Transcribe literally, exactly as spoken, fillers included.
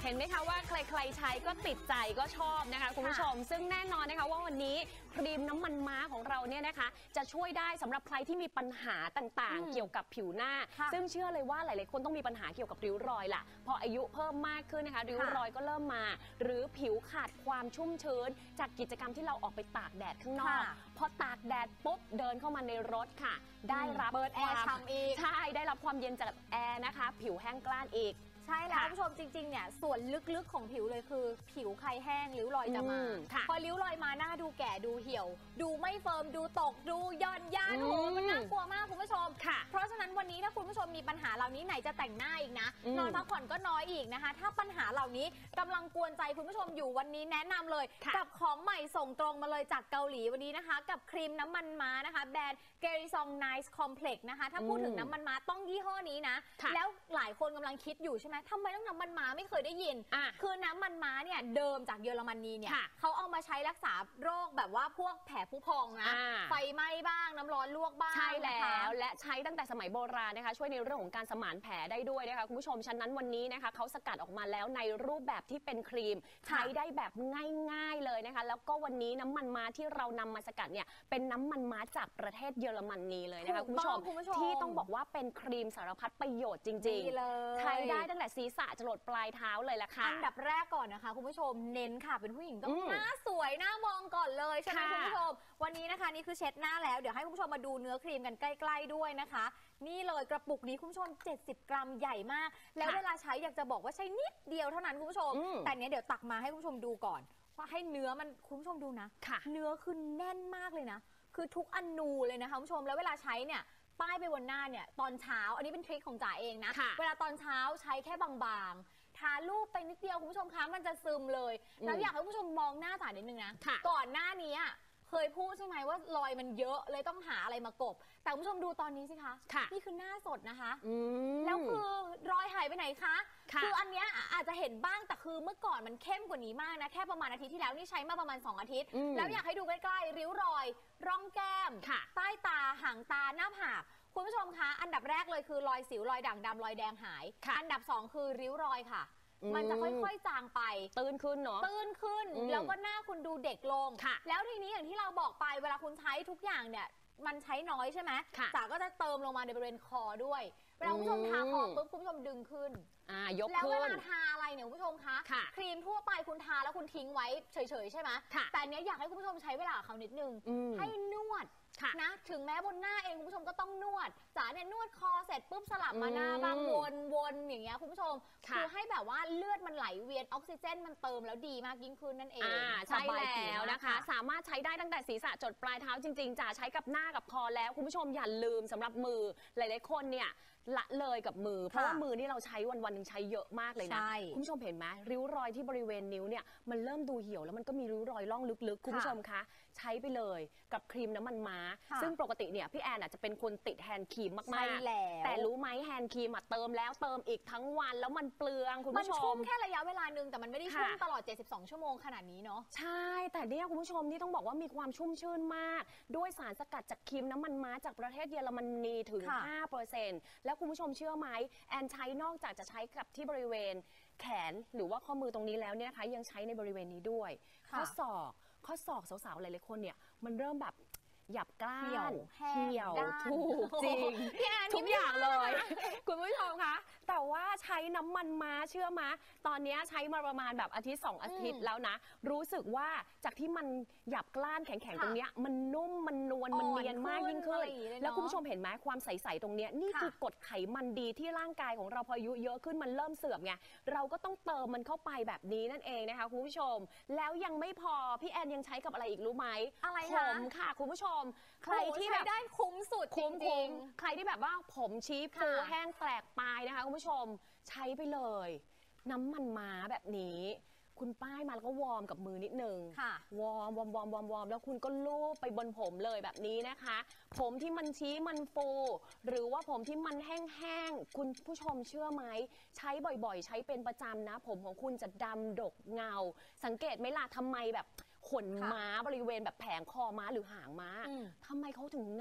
เห็นไหมคะว่าใครๆใช้ก็ติดใจก็ชอบนะคะคุณผู้ชมซึ่งแน่นอนนะคะว่าวันนี้ครีมน้ำมันม้าของเราเนี่ยนะคะจะช่วยได้สำหรับใครที่มีปัญหาต่างๆเกี่ยวกับผิวหน้าซึ่งเชื่อเลยว่าหลายๆคนต้องมีปัญหาเกี่ยวกับริ้วรอยล่ะพออายุเพิ่มมากขึ้นนะคะริ้วรอยก็เริ่มมาหรือผิวขาดความชุ่มชื้นจากกิจกรรมที่เราออกไปตากแดดข้างนอกพอตากแดดปุ๊บเดินเข้ามาในรถค่ะได้รับเปิดแอร์ช่ำอีกใช่ได้รับความเย็นจากแอร์นะคะผิวแห้งกร้านอีกใช่แล้วผู้ชมจริงๆเนี่ยส่วนลึกๆของผิวเลยคือผิวใครแห้งริ้วรอยจะมาพอริ้วรอยมาหน้าดูแก่ดูเหี่ยวดูไม่เฟิร์มดูตกดูย่อนย่านโอ้โหมันน่ากลัวมากคุณผู้ชมเพราะฉะนั้นวันนี้ถ้าคุณผู้ชมมีปัญหาเหล่านี้ไหนจะแต่งหน้าอีกนะนอนพักผ่อนก็น้อยอีกนะคะถ้าปัญหาเหล่านี้กำลังกวนใจคุณผู้ชมอยู่วันนี้แนะนำเลยกับของใหม่ส่งตรงมาเลยจากเกาหลีวันนี้นะคะกับครีมน้ำมันม้านะคะแบรนด์ Gerison Nice Complex นะคะถ้าพูดถึงน้ำมันม้าต้องยี่ห้อนี้นะแล้วหลายคนกำลังคิดอยู่ใช่ไหมทำไมต้องน้ำมันม้าไม่เคยได้ยินคือน้ำมันม้าเนี่ยเดิมจากเยอรมนีเนี่ยเขาเอามาใช้รักษาโรคแบบว่าพวกแผลผู้พองนะไฟไหม้บ้างน้ำร้อนลวกบ้างใช่แล้วและใช้ตั้งแต่สมัยโบราณนะคะช่วยในเรื่องของการสมานแผลได้ด้วยนะคะคุณผู้ชมฉะนั้นวันนี้นะคะเขาสกัดออกมาแล้วในรูปแบบที่เป็นครีมใช้ได้แบบง่ายๆเลยนะคะแล้วก็วันนี้น้ำมันม้าที่เรานำมาสกัดเนี่ยเป็นน้ำมันม้าจากประเทศเยอรมนีเลยนะคะคุณผู้ชมที่ต้องบอกว่าเป็นครีมสารพัดประโยชน์จริงๆใช้ได้ตั้งแต่ศีรษะจรดปลายเท้าเลยล่ะค่ะอันดับแรกก่อนนะคะคุณผู้ชมเน้นค่ะเป็นผู้หญิงต้องหน้าสวยหน้ามองก่อนเลยใช่ไหมคุณผู้ชมวันนี้นะคะนี่คือเช็ดหน้าแล้วเดี๋ยวให้คุณผู้ชมมาดูเนื้อครีมกันใกล้ๆด้วยนะคะนี่เลยกระปุกนี้คุณผู้ชมเจ็ดสิบกรัมใหญ่มากแล้วเวลาใช้อยากจะบอกว่าใช้นิดเดียวเท่านั้นคุณผู้ชมแต่เนี้ยเดี๋ยวตักมาให้คุณผู้ชมดูก่อนว่าให้เนื้อมันคุณผู้ชมดูนะเนื้อคือแน่นมากเลยนะคือทุกอนูเลยนะคะคุณผู้ชมแล้วเวลาใช้เนี่ยป้ายไปบนหน้าเนี่ยตอนเช้าอันนี้เป็นทริคของจ๋าเองนะเวลาตอนเช้าใช้แค่บางๆทาลูบไปนิดเดียวคุณผู้ชมคะมันจะซึมเลยแล้วอยากให้คุณผู้ชมมองหน้าจ๋านิดนึงนะก่อนหน้านี้เคยพูดใช่ไหมว่ารอยมันเยอะเลยต้องหาอะไรมากบแต่คุณผู้ชมดูตอนนี้สิคะนี่คือหน้าสดนะคะแล้วคือรอยหายไปไหนคะคืออันเนี้ยอาจจะเห็นบ้างแต่คือเมื่อก่อนมันเข้มกว่านี้มากนะแค่ประมาณอาทิตย์ที่แล้วนี่ใช้มาประมาณสองอาทิตย์แล้วอยากให้ดูใกล้ๆริ้วรอยร่องแก้มใต้ตาหางตาหน้าผากคุณผู้ชมคะอันดับแรกเลยคือรอยสิวรอยด่างดำรอยแดงหายอันดับสองคือริ้วรอยค่ะมันจะค่อยๆจางไปตื้นขึ้นเนาะตื้นขึ้นแล้วก็หน้าคุณดูเด็กลงแล้วทีนี้อย่างที่เราบอกไปเวลาคุณใช้ทุกอย่างเนี่ยมันใช้น้อยใช่ไหมจ๋าก็จะเติมลงมาในบริเวณคอด้วยเวลาคุณผู้ชมทาคอปุ๊บคุณผู้ชมดึงขึ้นแล้วเวลาทาอะไรเนี่ยคุณผู้ชมคะครีมทั่วไปคุณทาแล้วคุณทิ้งไว้เฉยๆใช่ไหมแต่อันนี้อยากให้คุณผู้ชมใช้เวลาเขานิดนึงให้นวดนะถึงแม้บนหน้าเองคุณผู้ชมก็ต้องนวดจ๋าเนี่ยนวดคอเสร็จปุ๊บสลับมาหน้าบางวนวนอย่างเงี้ยคุณผู้ชมคือให้แบบว่าเลือดมันไหลเวียนออกซิเจนมันเติมแล้วดีมากยิ่งขึ้นนั่นเองใช่แล้วนะคะสามารถใช้ได้ตั้งแต่ศีรษะจดปลายเท้าจริงๆจ๋าใช้กับหน้ากับคอแล้วคุณผู้ชมอย่าลืมสำหรับมือหลายๆคนเนี่ยละเลยกับมือเพราะว่ามือนี่เราใช้วันวันหนึ่งใช้เยอะมากเลยนะคุณผู้ชมเห็นไหมริ้วรอยที่บริเวณนิ้วเนี่ยมันเริ่มดูเหี่ยวแล้วมันก็มีริ้วรอยล่องลึกๆคุณผู้ชมคะใช้ไปเลยกับครีมน้ำมันม้าซึ่งปกติเนี่ยพี่แอนอาจจะเป็นคนติดแฮนด์ครีมมากๆแต่รู้ไหมแฮนด์ครีมเติมแล้วเติมอีกทั้งวันแล้วมันเปลืองคุณผู้ชมมันชุ่มแค่ระยะเวลานึงแต่มันไม่ได้ชุ่มตลอดเจ็ดสิบสองชั่วโมงขนาดนี้เนาะใช่แต่เนี่ยคุณผู้ชมนี่ต้องบอกว่ามีความชุ่มชื่นมากด้วยสารสกัดจากครีมน้ำมันม้าจากประเทศเยอรมนีถึง ห้าเปอร์เซ็นต์ แล้วคุณผู้ชมเชื่อไหมแอนใช้นอกจากจะใช้กับที่บริเวณแขนหรือว่าข้อมือตรงนี้แล้วเนี่ยนะคะยังใช้ในบริเวณนี้ด้วยข้อศอกข้อศอกสาวๆหลายๆคนเนี่ยมันเริ่มแบบหยับกล้านเหี่ยวถูกจริงทุกอย่างเลยคุณผู้ชมคะแต่ว่าใช้น้ำมันม้าเชื่อมะตอนนี้ใช้มาประมาณแบบอาทิตย์สองอาทิตย์แล้วนะรู้สึกว่าจากที่มันหยับกล้านแข็งๆตรงนี้มันนุ่มมันนวลมันเนียนมากยิ่งขึ้นแล้วคุณผู้ชมเห็นไหมความใสๆตรงนี้นี่คือกรดไขมันดีที่ร่างกายของเราพออายุเยอะขึ้นมันเริ่มเสื่อมไงเราก็ต้องเติมมันเข้าไปแบบนี้นั่นเองนะคะคุณผู้ชมแล้วยังไม่พอพี่แอนยังใช้กับอะไรอีกรู้ไหมอะไรผมค่ะคุณผู้ชมใครที่แบบได้คุ้มสุดจริงๆใครที่แบบว่าผมชี้ฟูแห้งแตกปลายนะคะคุณผู้ชมใช้ไปเลยน้ำมันม้าแบบนี้คุณป้ายมาแล้วก็วอร์มกับมือนิดนึงวอร์มวอร์มวอร์มวอร์มวอร์มแล้วคุณก็ลูบไปบนผมเลยแบบนี้นะคะผมที่มันชี้มันฟูหรือว่าผมที่มันแห้งๆคุณผู้ชมเชื่อไหมใช้บ่อยๆใช้เป็นประจำนะผมของคุณจะดำดกเงาสังเกตไหมล่ะทำไมแบบขนม้าบริเวณแบบแผงคอม้าหรือหางม้าทำไมเขาถึง